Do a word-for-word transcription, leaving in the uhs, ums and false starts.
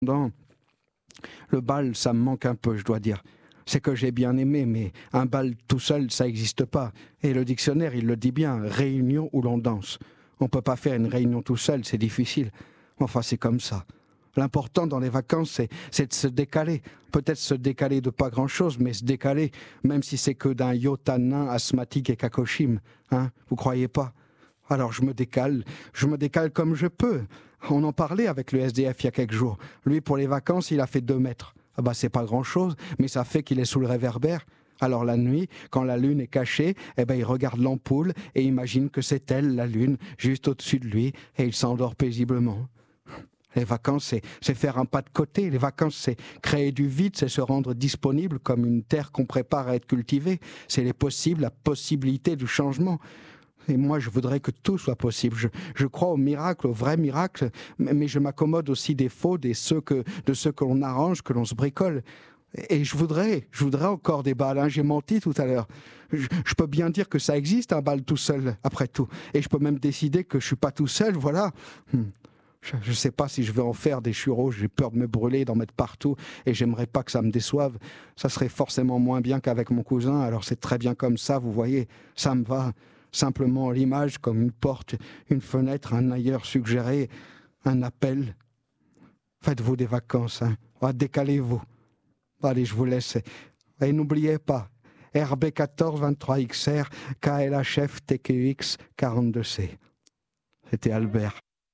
Non, le bal, ça me manque un peu, je dois dire. C'est que j'ai bien aimé, mais un bal tout seul, ça n'existe pas. Et le dictionnaire, il le dit bien, réunion où l'on danse. On ne peut pas faire une réunion tout seul, c'est difficile. Enfin, c'est comme ça. L'important dans les vacances, c'est, c'est de se décaler. Peut-être se décaler de pas grand-chose, mais se décaler, même si c'est que d'un iota nain, asthmatique et kakoshim. Hein, vous croyez pas? Alors je me décale, je me décale comme je peux. On en parlait avec le S D F il y a quelques jours. Lui, pour les vacances, il a fait deux mètres. Ah bah c'est pas grand-chose, mais ça fait qu'il est sous le réverbère. Alors la nuit, quand la lune est cachée, eh ben il regarde l'ampoule et imagine que c'est elle, la lune, juste au-dessus de lui, et il s'endort paisiblement. Les vacances, c'est, c'est faire un pas de côté. Les vacances, c'est créer du vide, c'est se rendre disponible comme une terre qu'on prépare à être cultivée. C'est les possibles, la possibilité du changement. Et moi, je voudrais que tout soit possible. Je, je crois au miracle, au vrai miracle, mais je m'accommode aussi des faux, des ceux que, de ceux que l'on arrange, que l'on se bricole. Et je voudrais, je voudrais encore des balles. Hein. J'ai menti tout à l'heure. Je, je peux bien dire que ça existe, un bal tout seul, après tout. Et je peux même décider que je suis pas tout seul, voilà. Hmm. Je ne sais pas si je vais en faire des churros, j'ai peur de me brûler, d'en mettre partout, et j'aimerais pas que ça me déçoive. Ça serait forcément moins bien qu'avec mon cousin, alors c'est très bien comme ça, vous voyez, ça me va. Simplement l'image comme une porte, une fenêtre, un ailleurs suggéré, un appel. Faites-vous des vacances, hein. Ah, décalez-vous. Allez, je vous laisse. Et n'oubliez pas, R B quatorze vingt-trois X R, K L H F T Q X quarante-deux C. C'était Albert.